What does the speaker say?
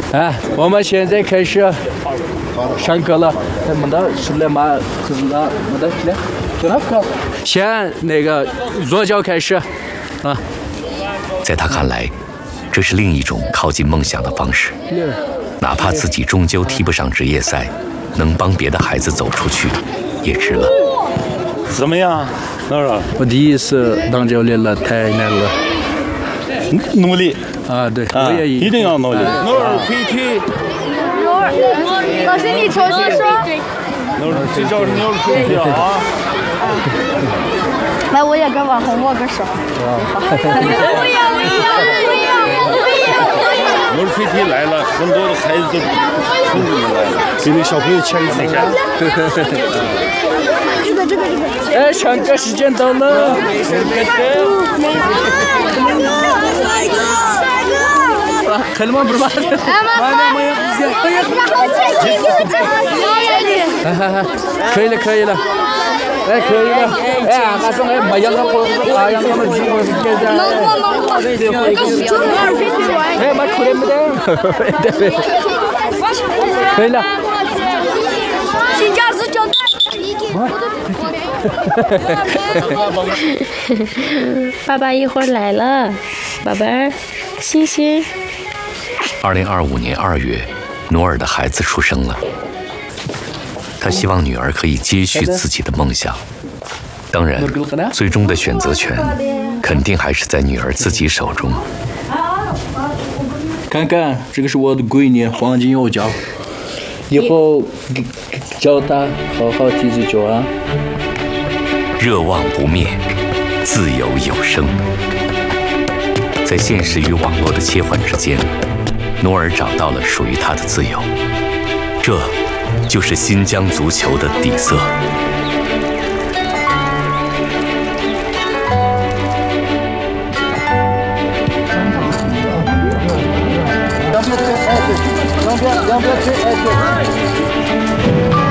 哎，我们现在开始上课了。先那个左脚开始啊。 在他看来，这是另一种靠近梦想的方式。哪怕自己终究踢不上职业赛，能帮别的孩子走出去，也值了。 怎么样，诺儿？ 我第一次当教练了，太难了。 努力啊，对， 啊， 我也一定要努力。诺儿飞踢。 诺儿，老师你重新说。 诺儿，这叫诺儿飞踢啊。 来，我也跟网红握个手。不要！ 诺儿飞踢来了，很多的孩子都从你们来了，给那小朋友牵一下。 这个。 哎，上课时间到了。خلي ما بربع可以了，哎，可以了，哎，马上哎，没有了，哎呀，我们去我们家。哎，马可怜不得，可以了。 新加坡就爸爸一会儿来了，宝贝儿，星星。 2025年2月，努尔的孩子出生了。他希望女儿可以接续自己的梦想，当然，最终的选择权肯定还是在女儿自己手中。 看看，这个是我的闺女黄金右脚，以后教她好好踢足球啊！ 热望不灭，自由有声。在现实与网络的切换之间，努尔找到了属于他的自由，这就是新疆足球的底色。 两边吹，哎对，两边吹，哎对。